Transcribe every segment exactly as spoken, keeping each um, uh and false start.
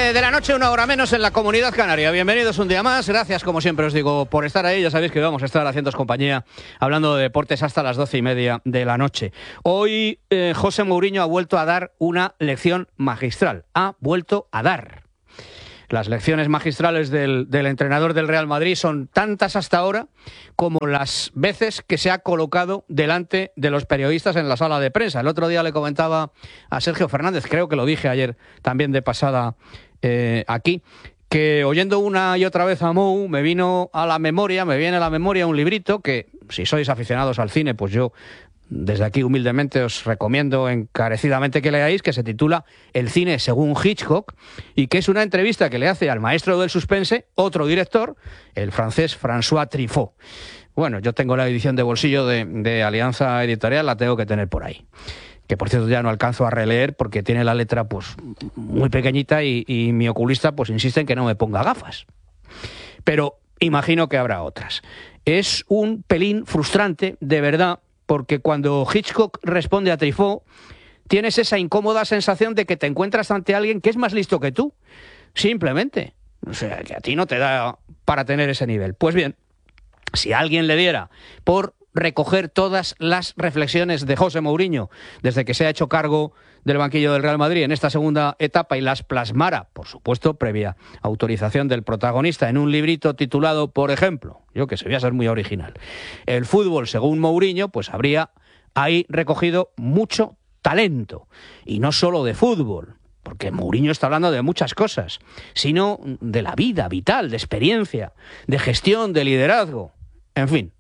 de la noche, una hora menos en la Comunidad Canaria. Bienvenidos un día más. Gracias, como siempre os digo, por estar ahí. Ya sabéis que vamos a estar haciéndoos compañía hablando de deportes hasta las doce y media de la noche. Hoy eh, José Mourinho ha vuelto a dar una lección magistral. Ha vuelto a dar. Las lecciones magistrales del, del entrenador del Real Madrid son tantas hasta ahora como las veces que se ha colocado delante de los periodistas en la sala de prensa. El otro día le comentaba a Sergio Fernández, creo que lo dije ayer también de pasada eh, aquí, que oyendo una y otra vez a Mou me vino a la memoria, me viene a la memoria un librito que, si sois aficionados al cine, pues yo desde aquí humildemente os recomiendo encarecidamente que leáis, que se titula El cine según Hitchcock, y que es una entrevista que le hace al maestro del suspense, otro director, el francés François Truffaut. Bueno, yo tengo la edición de bolsillo de, de Alianza Editorial, la tengo que tener por ahí. Que por cierto ya no alcanzo a releer porque tiene la letra pues muy pequeñita y, y mi oculista pues insiste en que no me ponga gafas. Pero imagino que habrá otras. Es un pelín frustrante, de verdad, porque cuando Hitchcock responde a Truffaut, tienes esa incómoda sensación de que te encuentras ante alguien que es más listo que tú. Simplemente. O sea, que a ti no te da para tener ese nivel. Pues bien, si alguien le diera por recoger todas las reflexiones de José Mourinho desde que se ha hecho cargo del banquillo del Real Madrid en esta segunda etapa y las plasmara, por supuesto, previa autorización del protagonista, en un librito titulado, por ejemplo, yo que sé, voy a ser muy original, El fútbol según Mourinho, pues habría ahí recogido mucho talento, y no solo de fútbol, porque Mourinho está hablando de muchas cosas, sino de la vida vital, de experiencia, de gestión, de liderazgo, en fin.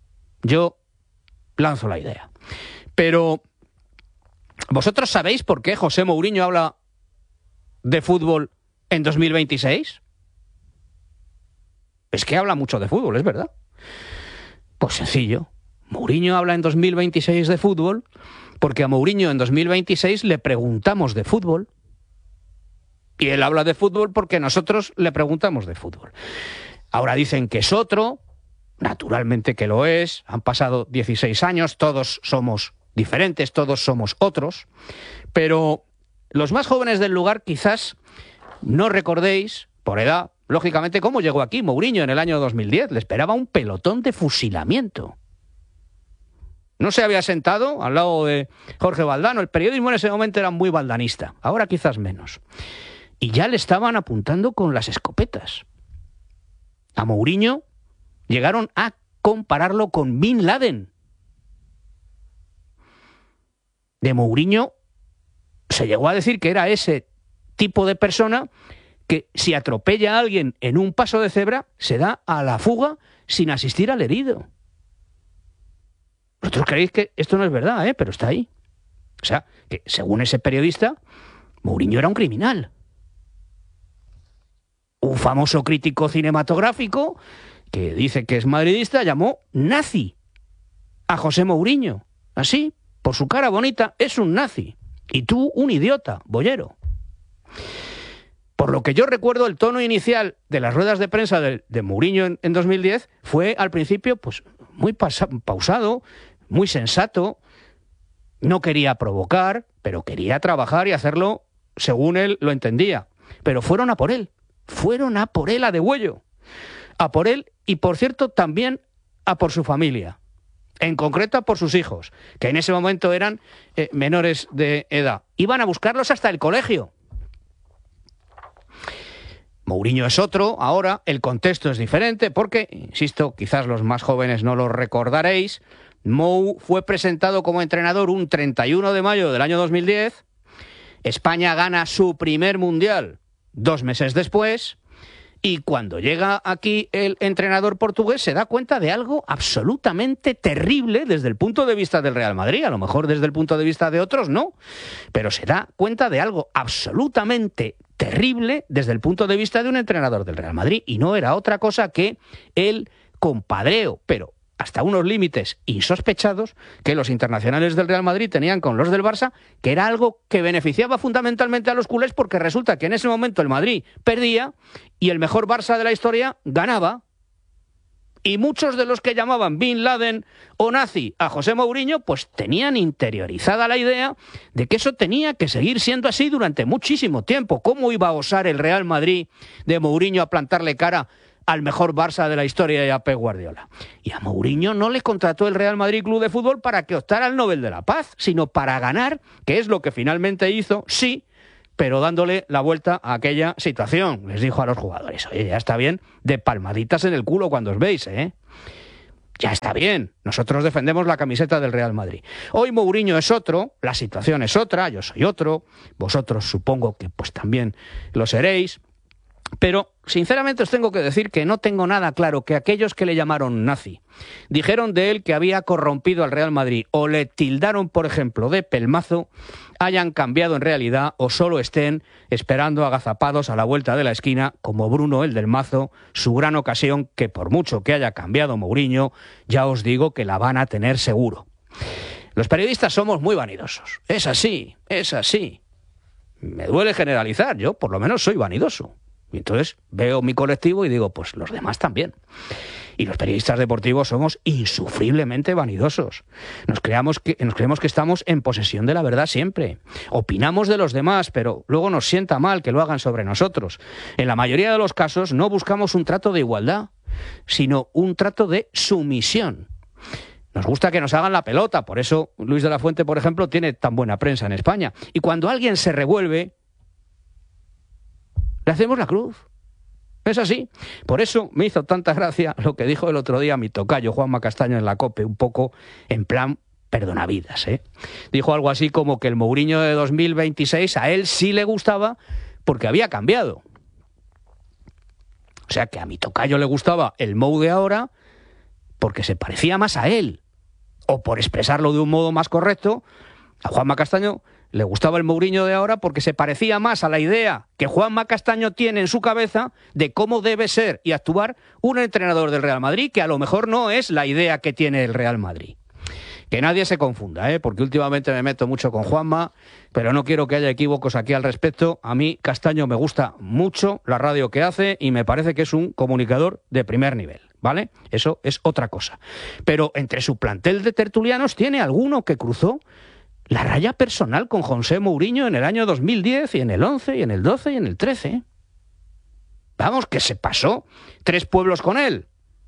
Yo lanzo la idea. Pero, ¿vosotros sabéis por qué José Mourinho habla de fútbol en dos mil veintiséis? Es que habla mucho de fútbol, es verdad. Pues sencillo. Mourinho habla en dos mil veintiséis de fútbol porque a Mourinho en dos mil veintiséis le preguntamos de fútbol. Y él habla de fútbol porque nosotros le preguntamos de fútbol. Ahora dicen que es otro. Naturalmente que lo es, han pasado dieciséis años, todos somos diferentes, todos somos otros, pero los más jóvenes del lugar quizás no recordéis, por edad, lógicamente, cómo llegó aquí Mourinho en el año dos mil diez. Le esperaba un pelotón de fusilamiento. No se había sentado al lado de Jorge Valdano. El periodismo en ese momento era muy valdanista, ahora quizás menos. Y ya le estaban apuntando con las escopetas. A Mourinho llegaron a compararlo con Bin Laden. De Mourinho se llegó a decir que era ese tipo de persona que si atropella a alguien en un paso de cebra se da a la fuga sin asistir al herido. Vosotros creéis que esto no es verdad, ¿eh? Pero está ahí. O sea, que según ese periodista, Mourinho era un criminal. Un famoso crítico cinematográfico que dice que es madridista, llamó nazi a José Mourinho. Así, por su cara bonita, es un nazi. Y tú, un idiota, boyero. Por lo que yo recuerdo, el tono inicial de las ruedas de prensa de, de Mourinho en, en dos mil diez fue, al principio, pues muy pasa, pausado, muy sensato. No quería provocar, pero quería trabajar y hacerlo según él lo entendía. Pero fueron a por él. Fueron a por él a degüello. A por él y, por cierto, también a por su familia. En concreto, a por sus hijos, que en ese momento eran eh, menores de edad. Iban a buscarlos hasta el colegio. Mourinho es otro, ahora el contexto es diferente porque, insisto, quizás los más jóvenes no lo recordaréis, Mou fue presentado como entrenador un treinta y uno de mayo del año dos mil diez, España gana su primer mundial dos meses después, y cuando llega aquí el entrenador portugués se da cuenta de algo absolutamente terrible desde el punto de vista del Real Madrid. A lo mejor desde el punto de vista de otros no, pero se da cuenta de algo absolutamente terrible desde el punto de vista de un entrenador del Real Madrid. Y no era otra cosa que el compadreo, pero hasta unos límites insospechados, que los internacionales del Real Madrid tenían con los del Barça, que era algo que beneficiaba fundamentalmente a los culés, porque resulta que en ese momento el Madrid perdía y el mejor Barça de la historia ganaba. Y muchos de los que llamaban Bin Laden o nazi a José Mourinho, pues tenían interiorizada la idea de que eso tenía que seguir siendo así durante muchísimo tiempo. ¿Cómo iba a osar el Real Madrid de Mourinho a plantarle cara al mejor Barça de la historia y a Pep Guardiola? Y a Mourinho no le contrató el Real Madrid Club de Fútbol para que optara al Nobel de la Paz, sino para ganar, que es lo que finalmente hizo, sí, pero dándole la vuelta a aquella situación. Les dijo a los jugadores: oye, ya está bien de palmaditas en el culo cuando os veis, ¿eh? Ya está bien, nosotros defendemos la camiseta del Real Madrid. Hoy Mourinho es otro, la situación es otra, yo soy otro, vosotros supongo que pues también lo seréis. Pero, sinceramente, os tengo que decir que no tengo nada claro que aquellos que le llamaron nazi, dijeron de él que había corrompido al Real Madrid o le tildaron, por ejemplo, de pelmazo, hayan cambiado en realidad o solo estén esperando agazapados a la vuelta de la esquina, como Bruno el del Mazo, su gran ocasión que, por mucho que haya cambiado Mourinho, ya os digo que la van a tener seguro. Los periodistas somos muy vanidosos. Es así, es así. Me duele generalizar, yo por lo menos soy vanidoso. Y entonces veo mi colectivo y digo, pues los demás también. Y los periodistas deportivos somos insufriblemente vanidosos. Nos creamos que, nos creemos que estamos en posesión de la verdad siempre. Opinamos de los demás, pero luego nos sienta mal que lo hagan sobre nosotros. En la mayoría de los casos no buscamos un trato de igualdad, sino un trato de sumisión. Nos gusta que nos hagan la pelota, por eso Luis de la Fuente, por ejemplo, tiene tan buena prensa en España. Y cuando alguien se revuelve, le hacemos la cruz. Es así. Por eso me hizo tanta gracia lo que dijo el otro día mi tocayo Juanma Castaño en la COPE, un poco en plan perdonavidas, ¿eh? Dijo algo así como que el Mourinho de dos mil veintiséis a él sí le gustaba porque había cambiado. O sea que a mi tocayo le gustaba el Mou de ahora porque se parecía más a él. O, por expresarlo de un modo más correcto, a Juanma Castaño le gustaba el Mourinho de ahora porque se parecía más a la idea que Juanma Castaño tiene en su cabeza de cómo debe ser y actuar un entrenador del Real Madrid, que a lo mejor no es la idea que tiene el Real Madrid. Que nadie se confunda, ¿eh? Porque últimamente me meto mucho con Juanma, pero no quiero que haya equívocos aquí al respecto. A mí Castaño me gusta mucho la radio que hace y me parece que es un comunicador de primer nivel, ¿vale? Eso es otra cosa. Pero entre su plantel de tertulianos tiene alguno que cruzó la raya personal con José Mourinho en el año dos mil diez y en el once y en el doce y en el trece. Vamos, que se pasó tres pueblos con él.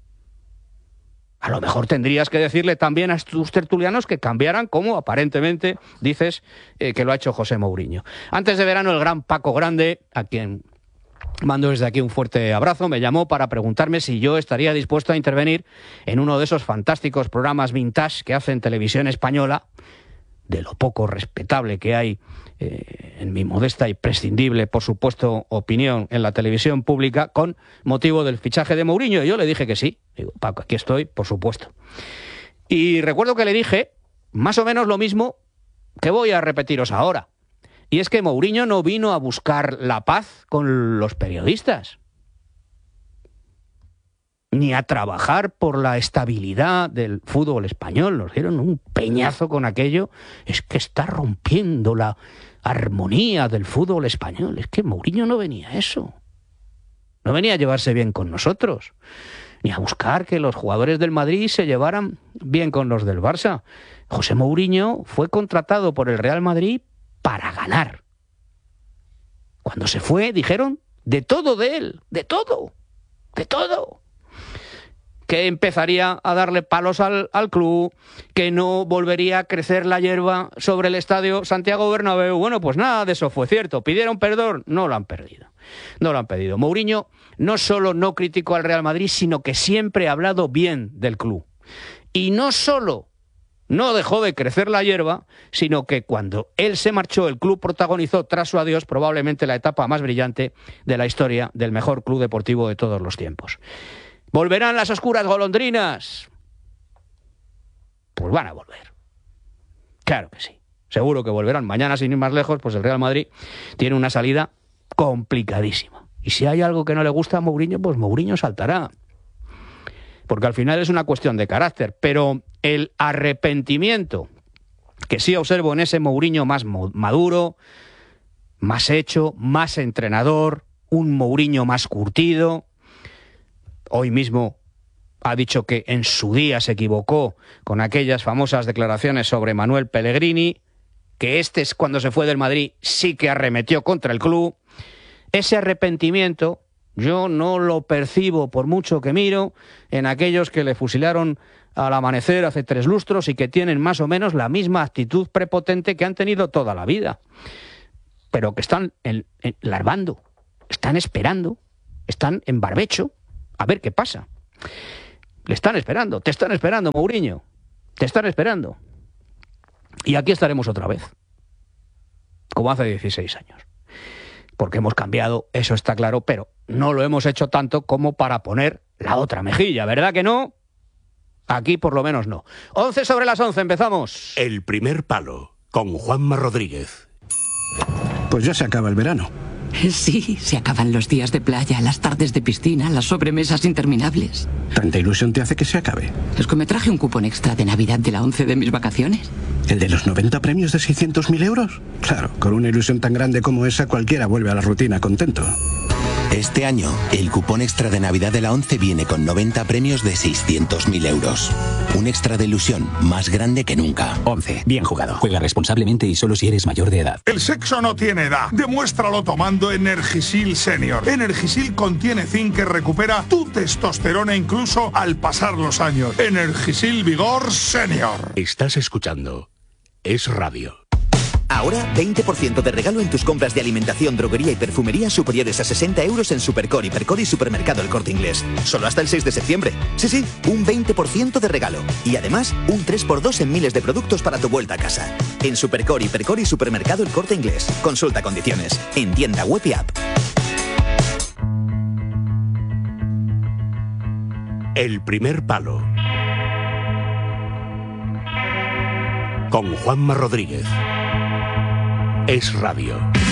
A lo mejor tendrías que decirle también a tus tertulianos que cambiaran, como aparentemente dices eh, que lo ha hecho José Mourinho. Antes de verano, el gran Paco Grande, a quien mando desde aquí un fuerte abrazo, me llamó para preguntarme si yo estaría dispuesto a intervenir en uno de esos fantásticos programas vintage que hace en Televisión Española, de lo poco respetable que hay, eh, en mi modesta y prescindible, por supuesto, opinión en la televisión pública, con motivo del fichaje de Mourinho. Y yo le dije que sí. Digo, Paco, aquí estoy, por supuesto. Y recuerdo que le dije más o menos lo mismo que voy a repetiros ahora. Y es que Mourinho no vino a buscar la paz con los periodistas, ni a trabajar por la estabilidad del fútbol español. Nos dieron un peñazo con aquello. Es que está rompiendo la armonía del fútbol español. Es que Mourinho no venía a eso. No venía a llevarse bien con nosotros, ni a buscar que los jugadores del Madrid se llevaran bien con los del Barça. José Mourinho fue contratado por el Real Madrid para ganar. Cuando se fue, dijeron de todo de él, de todo, de todo. Que empezaría a darle palos al, al club, que no volvería a crecer la hierba sobre el estadio Santiago Bernabéu. Bueno, pues nada de eso fue cierto. ¿Pidieron perdón? No lo han perdido. No lo han pedido. Mourinho no solo no criticó al Real Madrid, sino que siempre ha hablado bien del club. Y no solo no dejó de crecer la hierba, sino que cuando él se marchó, el club protagonizó tras su adiós probablemente la etapa más brillante de la historia del mejor club deportivo de todos los tiempos. ¿Volverán las oscuras golondrinas? Pues van a volver. Claro que sí. Seguro que volverán. Mañana, sin ir más lejos, pues el Real Madrid tiene una salida complicadísima. Y si hay algo que no le gusta a Mourinho, pues Mourinho saltará. Porque al final es una cuestión de carácter. Pero el arrepentimiento que sí observo en ese Mourinho más maduro, más hecho, más entrenador, un Mourinho más curtido. Hoy mismo ha dicho que en su día se equivocó con aquellas famosas declaraciones sobre Manuel Pellegrini, que este es cuando se fue del Madrid sí que arremetió contra el club. Ese arrepentimiento yo no lo percibo, por mucho que miro, en aquellos que le fusilaron al amanecer hace tres lustros y que tienen más o menos la misma actitud prepotente que han tenido toda la vida. Pero que están en, en, larvando, están esperando, están en barbecho, a ver qué pasa. Le están esperando, te están esperando, Mourinho, te están esperando. Y aquí estaremos otra vez, como hace dieciséis años. Porque hemos cambiado, eso está claro, pero no lo hemos hecho tanto como para poner la otra mejilla, ¿verdad que no? Aquí por lo menos no. once sobre las once, empezamos. El primer palo, con Juanma Rodríguez. Pues ya se acaba el verano. Sí, se acaban los días de playa, las tardes de piscina, las sobremesas interminables. ¿Tanta ilusión te hace que se acabe? Es que me traje un cupón extra de Navidad de la once de mis vacaciones. ¿El de los noventa premios de seiscientos mil euros? Claro, con una ilusión tan grande como esa cualquiera vuelve a la rutina contento. Este año, el cupón extra de Navidad de la once viene con noventa premios de seiscientos mil euros. Un extra de ilusión más grande que nunca. once. Bien jugado. Juega responsablemente y solo si eres mayor de edad. El sexo no tiene edad. Demuéstralo tomando Energisil Senior. Energisil contiene zinc que recupera tu testosterona incluso al pasar los años. Energisil Vigor Senior. Estás escuchando Es Radio. Ahora, veinte por ciento de regalo en tus compras de alimentación, droguería y perfumería superiores a sesenta euros en Supercor, Hipercor y Supermercado El Corte Inglés. Solo hasta el seis de septiembre. Sí, sí, un veinte por ciento de regalo. Y además, un tres por dos en miles de productos para tu vuelta a casa. En Supercor, Hipercor y Supermercado El Corte Inglés. Consulta condiciones. En tienda web y app. El primer palo, con Juanma Rodríguez. Es Radio.